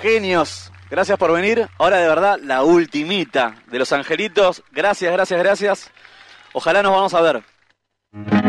Genios, gracias por venir. Ahora de verdad, la ultimita de Los Angelitos. Gracias, gracias, gracias. Ojalá nos vamos a ver.